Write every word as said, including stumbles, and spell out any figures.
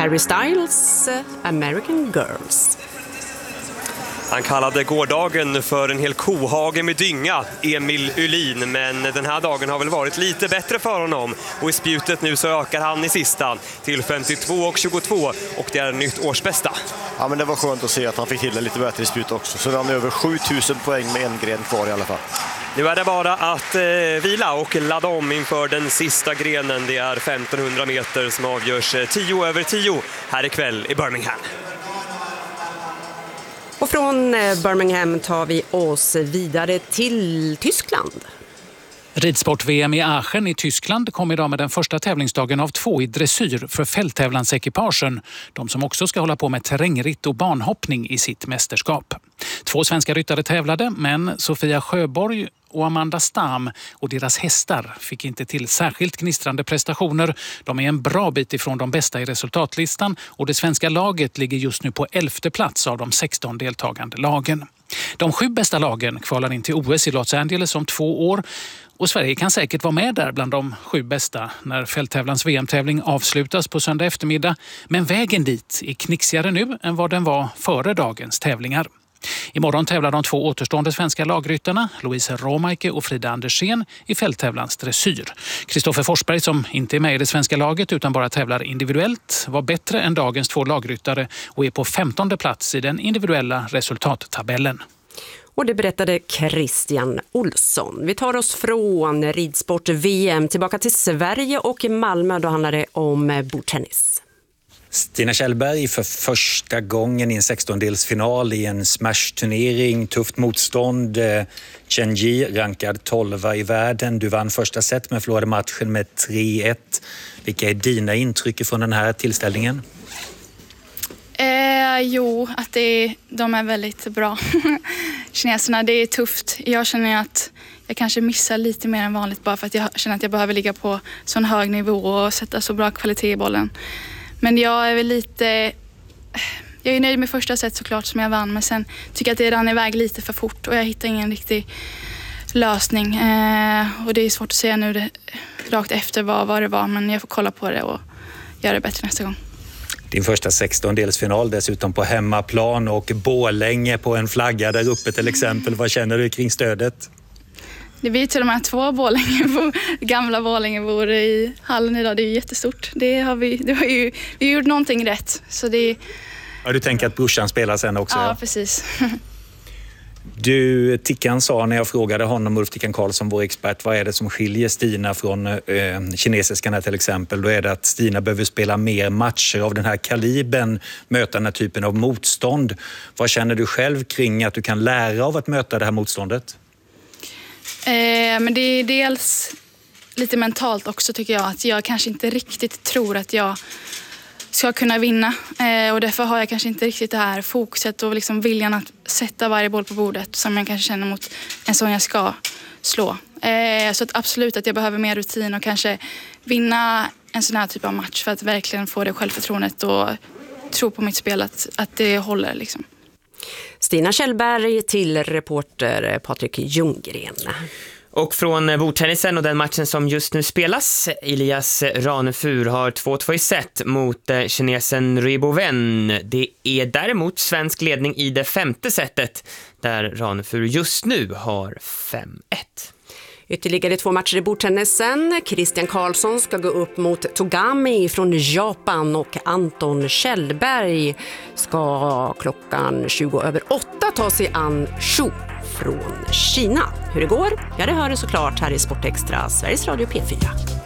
Harry Styles, American Girls. Han kallade gårdagen för en hel kohage med dynga, Emil Uhlin, men den här dagen har väl varit lite bättre för honom. Och i spjutet nu så ökar han i sista till femtiotvå och tjugotvå och det är nytt årsbästa. Ja, men det var skönt att se att han fick till det lite bättre i spjut också. Så han är över sjutusen poäng med en gren kvar i alla fall. Nu är det bara att eh, vila och ladda om inför den sista grenen. Det är femtonhundra meter som avgörs tio över tio här ikväll i Birmingham. Och från Birmingham tar vi oss vidare till Tyskland. Ridsport-V M i Aachen i Tyskland kom idag med den första tävlingsdagen av två i dressyr för fälttävlansekipagen. De som också ska hålla på med terrängritt och banhoppning i sitt mästerskap. Två svenska ryttare tävlade, men Sofia Sjöborg och Amanda Stam och deras hästar fick inte till särskilt gnistrande prestationer. De är en bra bit ifrån de bästa i resultatlistan och det svenska laget ligger just nu på elfte plats av de sexton deltagande lagen. De sju bästa lagen kvalar in till O S i Los Angeles om två år och Sverige kan säkert vara med där bland de sju bästa när fälttävlans V M-tävling avslutas på söndag eftermiddag. Men vägen dit är knixigare nu än vad den var före dagens tävlingar. Imorgon tävlar de två återstående svenska lagryttarna, Louise Romaike och Frida Andersén, i fälttävlans dressyr. Kristoffer Forsberg, som inte är med i det svenska laget utan bara tävlar individuellt, var bättre än dagens två lagryttare och är på femtonde plats i den individuella resultattabellen. Och det berättade Christian Olsson. Vi tar oss från ridsport-V M tillbaka till Sverige och Malmö. Då handlar det om bordtennis. Stina Kjellberg för första gången i en sextondelsfinal i en smash-turnering. Tufft motstånd. Chen Yi rankad tolva i världen. Du vann första set men förlorade matchen med tre ett. Vilka är dina intryck från den här tillställningen? Eh, jo, att det är, de är väldigt bra. Kineserna, det är tufft. Jag känner att jag kanske missar lite mer än vanligt bara för att jag känner att jag behöver ligga på sån hög nivå och sätta så bra kvalitet i bollen. Men jag är väl lite... Jag är nöjd med första set såklart som jag vann. Men sen tycker jag att det rann iväg lite för fort. Och jag hittar ingen riktig lösning. Eh, och det är svårt att säga nu det, rakt efter vad, vad det var. Men jag får kolla på det och göra det bättre nästa gång. Din första sextondelsfinal dessutom på hemmaplan och Borlänge på en flagga där uppe till exempel. Vad känner du kring stödet? Det blir till och med två Borlänge, gamla Borlängebor i hallen idag. Det är jättestort. Det har vi, det har ju, vi har gjort någonting rätt. Så det... Ja, du tänker att brorsan spelar sen också? Ja, ja. Precis. Du, Tickan sa när jag frågade honom, Ulf Tickan Karlsson, vår expert, vad är det som skiljer Stina från eh, kinesiskarna till exempel? Då är det att Stina behöver spela mer matcher av den här kalibern, möta den här typen av motstånd. Vad känner du själv kring att du kan lära av att möta det här motståndet? Eh, men det är dels lite mentalt också tycker jag, att jag kanske inte riktigt tror att jag ska kunna vinna. Eh, och därför har jag kanske inte riktigt det här fokuset och liksom viljan att sätta varje boll på bordet som jag kanske känner mot en sån jag ska slå. Eh, så att absolut att jag behöver mer rutin och kanske vinna en sån här typ av match för att verkligen få det självförtroendet och tro på mitt spel att, att det håller liksom. Stina Kjellberg till reporter Patrik Ljunggren. Och från bordtennisen och den matchen som just nu spelas, Elias Ranefur har två två i set mot kinesen Riboven. Det är däremot svensk ledning i det femte setet där Ranefur just nu har fem ett. Ytterligare två matcher i bordtennisen. Christian Karlsson ska gå upp mot Togami från Japan och Anton Kjellberg ska klockan tjugo över åtta ta sig an Shu från Kina. Hur det går? Ja, det hör du såklart här i Sportextra, Sveriges Radio P fyra.